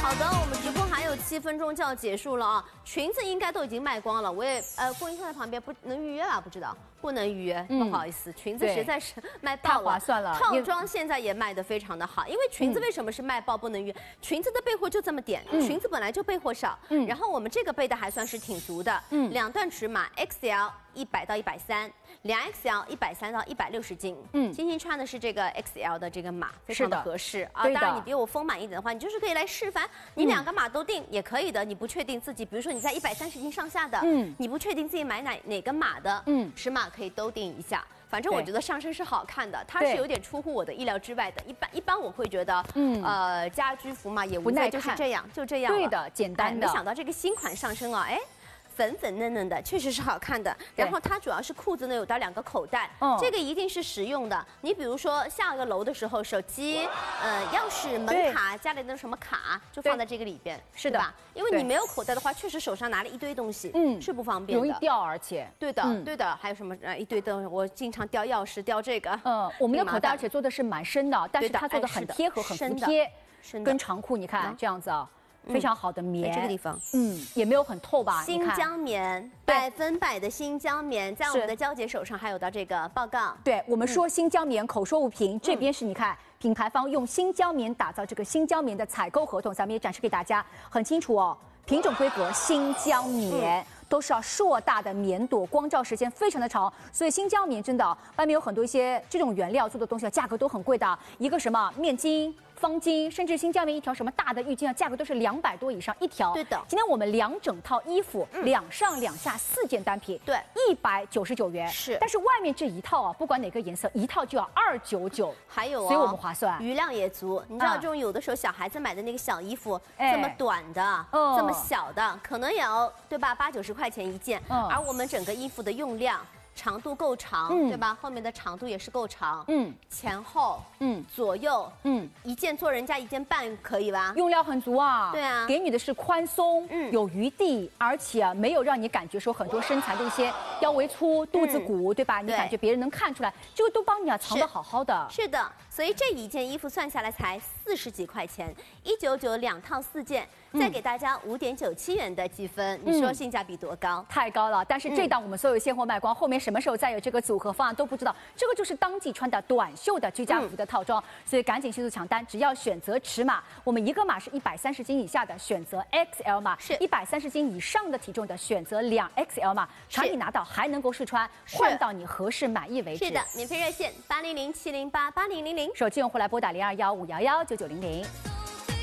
好的，我们直播还有7分钟就要结束了啊，裙子应该都已经卖光了。我也郭英松在旁边不能预约吧？不知道，不能预约，不好意思，裙子实在是卖爆了， 太划算了。 套装现在也卖得非常的好，因为裙子为什么是卖爆不能预约？裙子的备货就这么点，裙子本来就备货少，然后我们这个备的还算是挺足的，2段尺码 XL。100到130，2XL 130到160斤。今天穿的是这个 XL 的这个码，非常的合适啊。当然，你比我丰满一点的话，你就是可以来试翻，你2个码都定也可以的。你不确定自己，比如说你在130斤上下的，你不确定自己买哪个码的，尺码可以都定一下。反正我觉得上身是好看的，它是有点出乎我的意料之外的。一般我会觉得，家居服嘛也无非就是这样，就这样。 对的，简单的。 没想到这个新款上身啊，哎。粉粉嫩嫩的，确实是好看的。然后它主要是裤子呢有到2个口袋，这个一定是实用的。你比如说下个楼的时候，手机、钥匙、门卡、家里的什么卡就放在这个里边，是吧？因为你没有口袋的话，确实手上拿了一堆东西，是不方便的， 容易掉，而且对的，对的。还有什么一堆的，我经常掉钥匙，掉这个。 我们的口袋而且做的是蛮深的，但是它做的很贴合，很服帖，跟长裤你看这样子啊。非常好的棉， 这个地方， 也没有很透吧？ 新疆棉，100%的新疆棉，在我们的娇姐手上还有到这个报告。 对我们说新疆棉口说无凭，这边是你看品牌方用新疆棉打造这个新疆棉的采购合同，咱们也展示给大家，很清楚哦。品种规格新疆棉都是要硕大的棉朵，光照时间非常的长，所以新疆棉真的外面有很多一些这种原料做的东西，价格都很贵的，一个什么面巾。方巾，甚至新疆棉一条什么大的浴巾啊，价格都是200多以上一条。对的。今天我们2整套衣服，2上2下4件单品，对，199元。是。但是外面这一套啊，不管哪个颜色，一套就要299。还有所以我们划算， 余量也足。你知道这种有的时候小孩子买的那个小衣服，这么短的，这么小的，可能也要对吧，80、90块钱一件。而我们整个衣服的用量。长度够长，对吧？后面的长度也是够长，前后，左右，一件做人家1件半可以吧？ 用料很足啊， 对啊， 给你的是宽松，有余地，而且没有让你感觉说很多身材的一些腰围粗、肚子鼓，对吧？你感觉别人能看出来，这个都帮你藏得好好的。 是的，所以这一件衣服算下来才40几块钱，199，2套4件，再给大家5.97元的积分，你说性价比多高？ 太高了！但是这档我们所有现货卖光，后面什么时候再有这个组合方案都不知道。这个就是当季穿的短袖的居家服的套装，所以赶紧迅速抢单。只要选择尺码，我们一个码是130斤以下的，选择 XL 码；是130斤以上的体重的，选择2XL 码。产品拿到还能够试穿，换到你合适满意为止。 是的，免费热线800-708-8000， 手机用户来拨打0215119900。